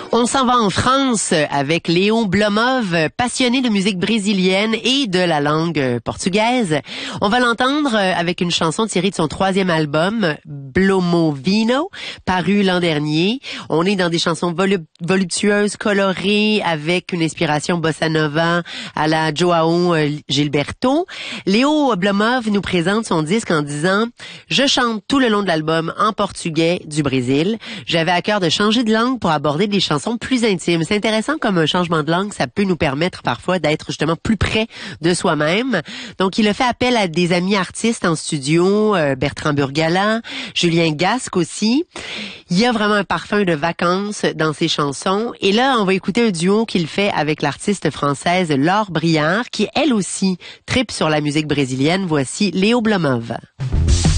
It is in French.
On s'en va en France avec Léo Blomov, passionné de musique brésilienne et de la langue portugaise. On va l'entendre avec une chanson tirée de son 3e album, Blomovino, paru l'an dernier. On est dans des chansons voluptueuses, colorées, avec une inspiration bossa nova à la João Gilberto. Léo Blomov nous présente son disque en disant « Je chante tout le long de l'album en portugais du Brésil. J'avais à cœur de changer de langue pour aborder des chansons plus intimes. » C'est intéressant comme un changement de langue, ça peut nous permettre parfois d'être justement plus près de soi-même. Donc, il a fait appel à des amis artistes en studio, Bertrand Burgalat, Julien Gasque aussi. Il y a vraiment un parfum de vacances dans ses chansons. Et là, on va écouter un duo qu'il fait avec l'artiste française Laure Briard, qui elle aussi tripe sur la musique brésilienne. Voici Léo Blomov.